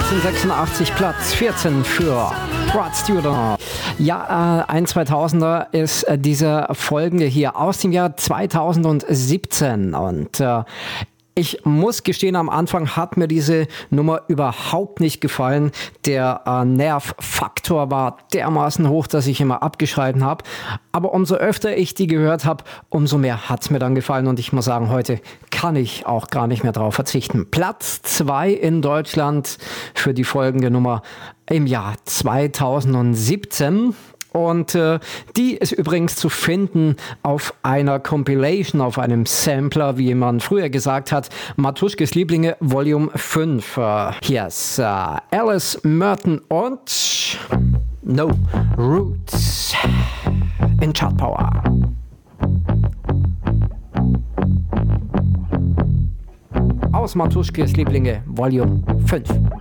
1986 Platz 14 für Rod Stewart. Ja, ein 2000er ist dieser folgende hier aus dem Jahr 2017 und ich muss gestehen, am Anfang hat mir diese Nummer überhaupt nicht gefallen. Der Nervfaktor war dermaßen hoch, dass ich immer abgeschalten habe. Aber umso öfter ich die gehört habe, umso mehr hat es mir dann gefallen. Und ich muss sagen, heute kann ich auch gar nicht mehr drauf verzichten. Platz 2 in Deutschland für die folgende Nummer im Jahr 2017. Und die ist übrigens zu finden auf einer Compilation, auf einem Sampler, wie man früher gesagt hat, Matuschkes Lieblinge Volume 5. Hier ist Alice Merton und No Roots in Chart Power. Aus Matuschkes Lieblinge Volume 5.